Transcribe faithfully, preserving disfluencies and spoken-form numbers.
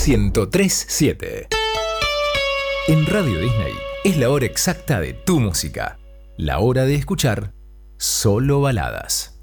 ciento tres punto siete. En Radio Disney es la hora exacta de tu música. La hora de escuchar solo baladas.